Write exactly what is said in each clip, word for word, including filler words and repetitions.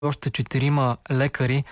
Още четирима лекари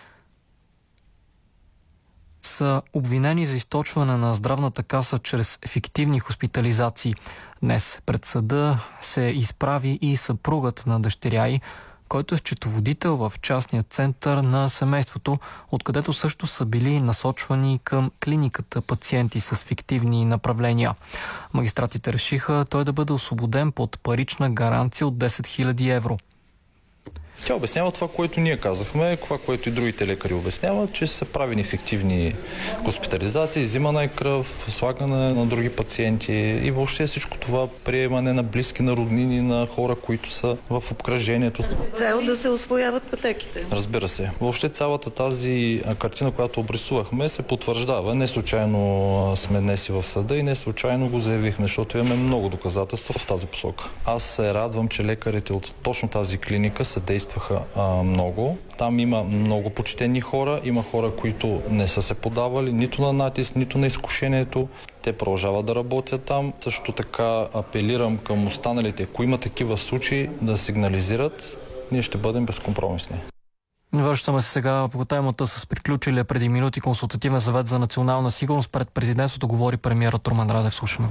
са обвинени за източване на здравната каса чрез фиктивни хоспитализации. Днес пред съда се изправи и съпругът на дъщеря й, който е счетоводител в частния център на семейството, откъдето също са били насочвани към клиниката пациенти с фиктивни направления. Магистратите решиха той да бъде освободен под парична гаранция от десет хиляди евро. Тя обяснява това, което ние казахме, това, което и другите лекари обясняват, че са правени фиктивни хоспитализации, взимана е кръв, слагане на други пациенти и въобще всичко това приемане на близки, на роднини, на хора, които са в обкръжението. Цел да се усвояват пътеките. Разбира се. Въобще цялата тази картина, която обрисувахме, се потвърждава. Не случайно сме днес и в съда и не случайно го заявихме, защото имаме много доказателства в тази посока. Аз се радвам, че лекарите от точно тази клиника са действали а, много. Там има много почтени хора, има хора, които не са се подавали нито на натиск, нито на изкушението. Те продължават да работят там. Също така апелирам към останалите, ако има такива случаи, да сигнализират. Ние ще бъдем безкомпромисни. Връщаме се сега по темата с приключилия преди минути консултативен съвет за национална сигурност. Пред президентството говори премиерът Румен Радев. Слушаме.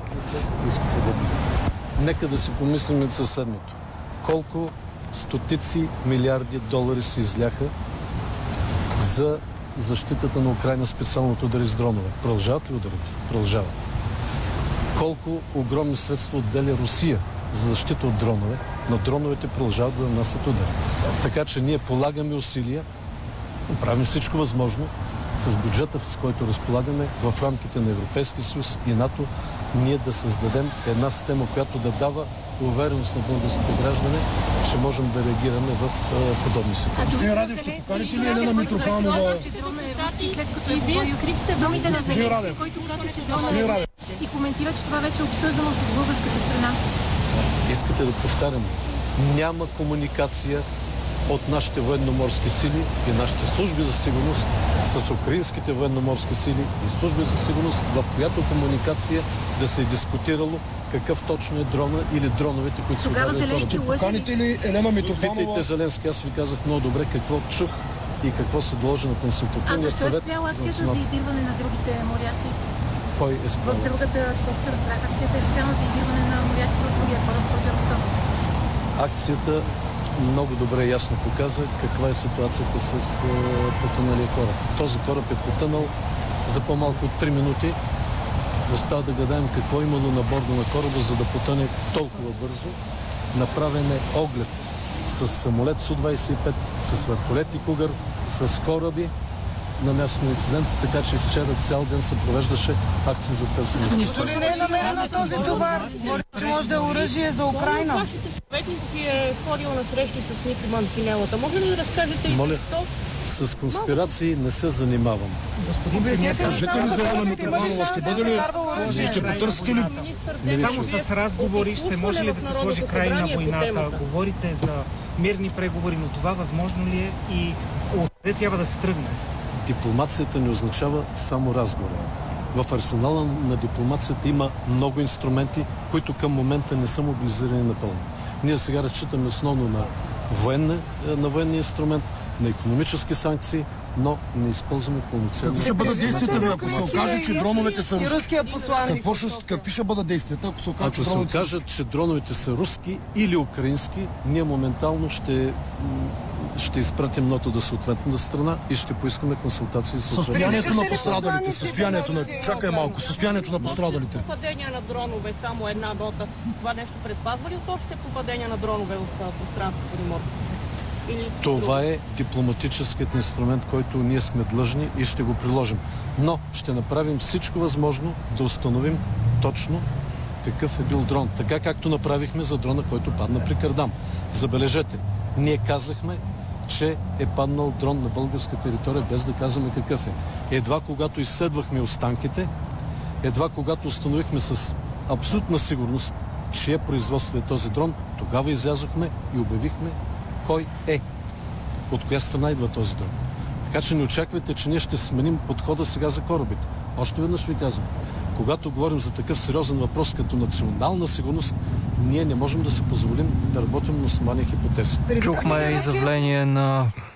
Нека да си помислим за следното. Колко стотици милиарди долари се изляха за защитата на Украйна, специално от удари с дронове. Продължават ли ударите? Продължават. Колко огромни средства отделя Русия за защита от дронове? На дроновете продължават да нанасят удари. Така че ние полагаме усилия, правим всичко възможно с бюджета, с който разполагаме в рамките на Европейския съюз и НАТО, ние да създадем една система, която да дава увереност на българските граждани, че можем да реагираме в е, подобни ситуации. Господин Радев, ще покажете ли Елена Митрофанова? След като и вие скрихте думите на Зеленски, който каза, че дрона е и коментира, че това вече е обсъждано с българската страна. Искате да повтарям? Няма комуникация от нашите военноморски сили и нашите служби за сигурност с украинските военноморски сили и служби за сигурност, в която комуникация да се е дискутирало какъв точно е дрона или дроновете, които са ударили хората. Поканите ли Елена Митрофанова? Питайте Зеленски, аз ви казах много добре какво чух и какво се доложи на консултативния съвет. А защо е спряла акцията за издирване на другите моряци? Кой е спрял? В другата, колкото разбрах, акцията е спряла за издирване на моряците от другия кораб, който е готов. Акцията много добре и ясно показа каква е ситуацията с е, потъналия кораб. Този кораб е потънал за по-малко от три минути. Остава да гадаем какво е имало на борда на кораба, за да потъне толкова бързо. Направен е оглед с самолет Су двадесет и пет, с вертолети Кугър, с кораби на място на инцидент, така че вчера цял ден се провеждаше акция за търсене. Нищо ли не е намерено този товар? Че може да е оръжие за Украйна? Вашите съветници е ходила на срещи с Ники Манкинелата. Може ли да разкажете и защо? С конспирации не се занимавам. Господин премиер, кажете ли за Елена Митрофанова? Ще бъде ли? Ще потърсите ли? Само с разговори ще може ли да се сложи край на войната? Говорите за мирни преговори, но това възможно ли е и откъде трябва да се тръгне? Дипломацията не означава само разговори. В арсенала на дипломацията има много инструменти, които към момента не са мобилизирани напълно. Ние сега разчитаме основно на, военна, на военния инструмент, на икономически санкции, но не използваме пълноценно. Какви ще бъдат действията, ако се окаже, че дроновете са руски? Какво ще, какви ще бъдат действията, ако се окаже, че дроновете се окажат, че дроновете са руски или украински, ние моментално ще, ще изпратим нота до съответната страна и ще поискаме консултации с състоянието на пострадалите. Състоянието на... Чакай малко. Състоянието на пострадалите. Попадения на дронове, само една нота. Това нещо предпазва ли от още попадения на дронове в пространството ни морско? Това е дипломатическият инструмент, който ние сме длъжни и ще го приложим. Но ще направим всичко възможно да установим точно какъв е бил дрон. Така както направихме за дрона, който падна при Кардам. Забележете, ние казахме, че е паднал дрон на българска територия, без да казваме какъв е. Едва когато изследвахме останките, едва когато установихме с абсолютна сигурност, чие производство е този дрон, тогава излязохме и обявихме кой е, от коя страна идва този дрон. Така че не очаквайте, че ние ще сменим подхода сега за корабите. Още веднъж ви казвам, когато говорим за такъв сериозен въпрос като национална сигурност, ние не можем да се позволим да работим на основание хипотези. Чухме изявление на